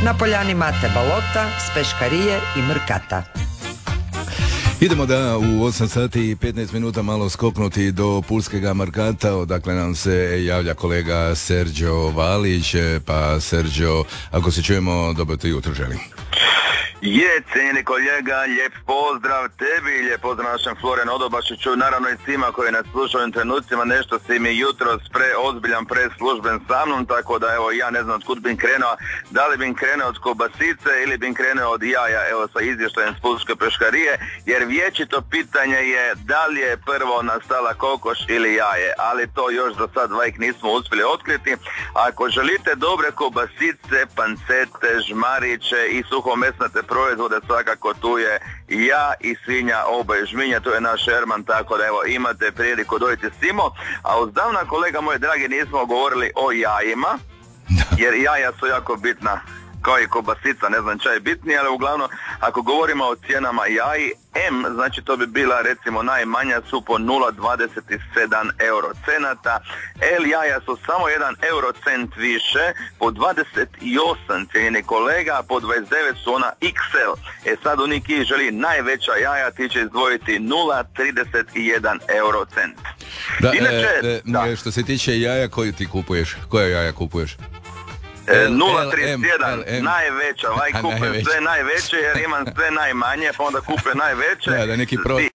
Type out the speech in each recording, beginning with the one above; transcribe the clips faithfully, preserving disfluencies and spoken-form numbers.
Na poljani Mate Balota, s Peškarije i Mrkata. Idemo da u osam sati i petnaest minuta malo skoknuti do Pulskega Markata, odakle nam se javlja kolega Serđo Valić. Pa Serđo, ako se čujemo, dobro te jutro želim. Je, cijenjeni kolega, lijep pozdrav tebi, lijep pozdrav našem Florenu Odobašiću, naravno i svima koji nas slušaju ovim trenucima. Nešto si mi jutros preozbiljan, preslužben sa mnom, tako da evo ja ne znam od kud bim krenuo, da li bim krenuo od kobasice ili bim krenuo od jaja, evo sa izvještajem s Pulske Peškarije, jer vječito pitanje je da li je prvo nastala kokoš ili jaje, ali to još do sad vajk nismo uspjeli otkriti. Ako želite dobre kobasice, pancete, žmariće i suhomesnate proizvode, svakako tu je ja i svinja oba i žminja, to je naš Herman, tako da evo imate priliku dojiti simo. A uzdavna, kolega moji dragi, nismo govorili o jajima, jer jaja su jako bitna, kao i kobasica, ne znam ča je bitnije, ali uglavnom ako govorimo o cijenama jaji, M, znači to bi bila recimo najmanja su po nula zarez dvadeset sedam euro cenata, L jaja su samo jedan euro cent više, po dvadeset osam cijeni kolega, po dvadeset devet su ona iks el. E sad u neki želi najveća jaja, ti će izdvojiti nula zarez trideset jedan euro cent. Da, Inače, e, e, da. Što se tiče jaja, koji ti kupuješ? Koja jaja kupuješ? E, nula zarez trideset jedan, najveća, vaj A, kupujem najveća. sve najveće jer imam sve najmanje, pa onda kupujem najveće. Da, da neki pro...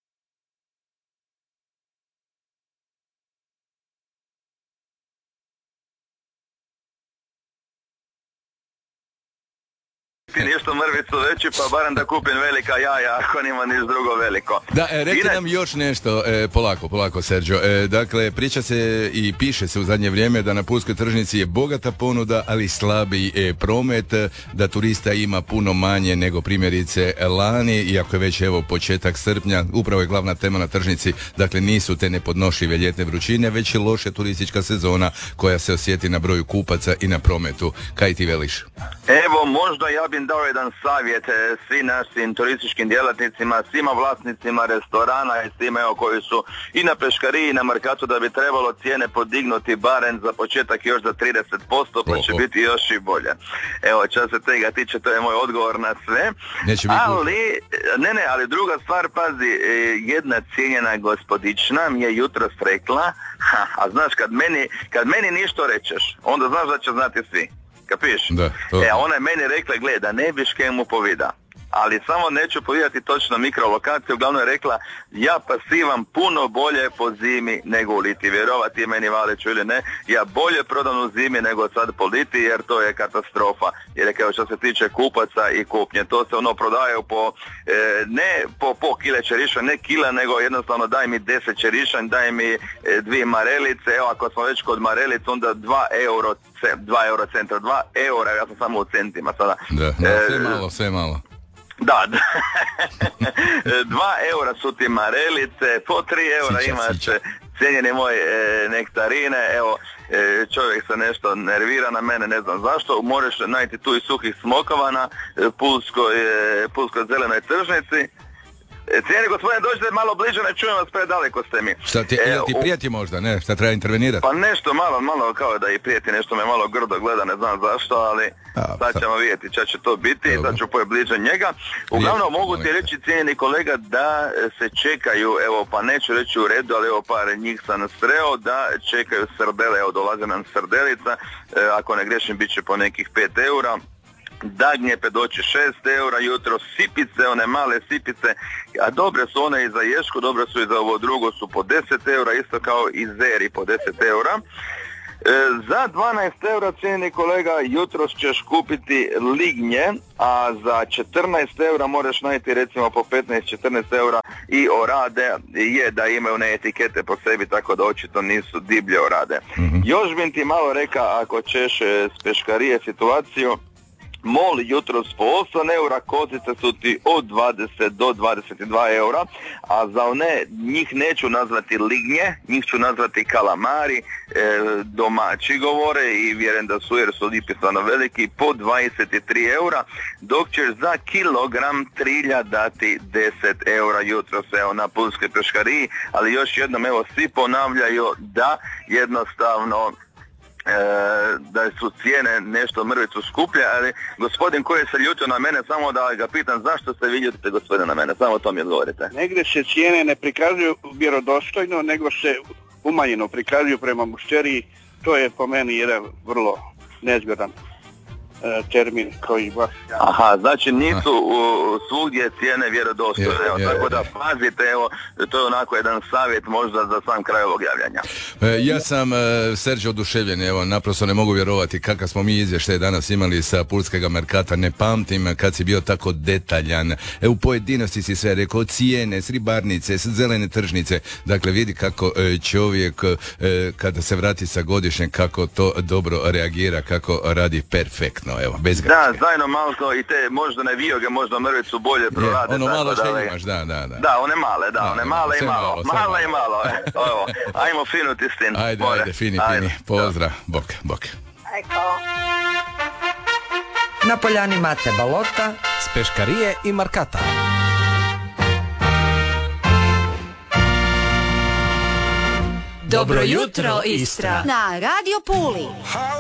Nešto mrvicu veći, pa barem da kupim velika jaja, ako nima niš drugo veliko. Da, e, reci Ine... nam još nešto, e, polako, polako, Serđo. E, dakle, priča se i piše se u zadnje vrijeme da na pulskoj tržnici je bogata ponuda, ali slabiji e, promet, da turista ima puno manje nego primjerice lani, iako je već evo početak srpnja, upravo je glavna tema na tržnici, dakle nisu te nepodnošljive ljetne vrućine, već je loša turistička sezona koja se osjeti na broju kupaca i na prometu. Kaj ti veliš? Evo, možda ja bih dao jedan savjet e, svim našim turističkim djelatnicima, svima vlasnicima restorana i svima evo koji su i na Peškariji i na Markatu, da bi trebalo cijene podignuti barem za početak još za trideset posto, pa će biti još i bolje. Evo, čas se tega tiče, to je moj odgovor na sve. Neće biti ali, ne ne, ali druga stvar, pazi, e, jedna cijenjena gospodična mi je jutros rekla, ha, a znaš, kad meni, kad meni ništo rečeš, onda znaš da će znati svi. Kapiš? Da, e, ona je meni rekla, gleda, da ne biš kemu povida. Ali samo neću povidati točno mikrolokaciju, uglavnom je rekla, ja pasivam puno bolje po zimi nego u liti. Vjerovati meni, Valiću ili ne, ja bolje prodam u zimi nego sad po liti, jer to je katastrofa. Jer je kao što se tiče kupaca i kupnje, to se ono prodaju po, e, ne po po kile čeriša, ne kila, nego jednostavno daj mi deset čerišanj, daj mi e, dvije marelice, evo ako smo već kod marelice, onda dva euro, dva euro centra, dva eura, ja sam samo u centima sada. Da, da e, sve malo, sve malo. Da, da. Dva eura su ti marelice, po tri eura Sića, imaš, sića. cijenjeni moj e, nektarine, evo, e, čovjek se nešto nervira na mene, ne znam zašto, možeš najti tu i suhih smokava na e, Pulskoj, e, Pulskoj zelenoj tržnici. Cijeni gospodine, dođite malo bliže, ne čujem vas, predaleko ste mi. Šta ti, E, ti u- prijeti možda, ne? Šta treba intervenirati? Pa nešto malo, malo kao da i prijeti, nešto me malo grdo gleda, ne znam zašto, ali A, sad sad- ćemo vidjeti šta će to biti, Dobro. sad ću poje bliže njega. Uglavnom Lijepo, mogu ti molim te. reći, cijenjeni kolega, da se čekaju, evo pa neću reći u redu, ali evo par njih sam sreo, da čekaju srdele, evo dolaze nam srdelica, e, ako ne grešim bit će po nekih pet eura. Dagnjepe doći šest eura, jutro sipice, one male sipice, a dobre su one i za ješku, dobre su i za ovo drugo, su po deset eura, isto kao i zeri po deset eura. E, za dvanaest eura, cijenjeni kolega, jutros ćeš kupiti lignje, a za četrnaest eura moraš najti recimo po petnaest četrnaest eura i orade, je da imaju ne etikete po sebi, tako da očito nisu divlje orade. Mm-hmm. Još bih ti malo reka, ako ćeš e, s Peškarije situaciju, mol jutros po osam eura, kozice su ti od dvadeset do dvadeset dva eura, a za one, njih neću nazvati lignje, njih ću nazvati kalamari, e, domaći govore i vjerujem da su, jer su ipisano veliki, po dvadeset tri eura, dok ćeš za kilogram trilja dati deset eura jutros, evo na Pulskoj Peškariji, ali još jednom, evo, svi ponavljaju da jednostavno E, da su cijene nešto mrvicu skuplje, ali gospodin koji se ljutio na mene, samo da ga pitam zašto ste vi ljutite gospodine na mene, samo to mi odgovorite. Negdje se cijene ne prikazuju vjerodostojno, nego se umanjeno prikazuju prema mušteriji. To je po meni jedan vrlo nezgodan e, termin koji baš... Aha, znači nisu u, svugdje cijene vjerodostojne, Je, evo, je, tako da je. pazite, evo, to je onako jedan savjet možda za sam kraj ovog javljanja. E, ja sam, e, Serđo, oduševljen, evo, naprosto ne mogu vjerovati kakav smo mi izvještaj danas imali sa Pulskega Merkata, ne pamtim kad si bio tako detaljan, e, u pojedinosti si sve rekao, cijene, s ribarnice, s zelene tržnice, dakle vidi kako e, čovjek e, kada se vrati sa godišnjeg, kako to dobro reagira, kako radi perfektno, evo, bez Da, greške. zajedno malo i te možda ne vijoge, možda mrvicu bolje prorade. Ono tako malo što da, imaš, da, da, da. Da, one male, da, one male i sve malo, malo, sve male malo. i malo, e, evo, ajmo finuti s tim. Ajde, More. ajde, fini, Ajde. fini, pozdrav, bok, bok. Na poljani Mate Balota, S Peškarije i Markata. Dobro jutro, Istra. Na Radio Puli.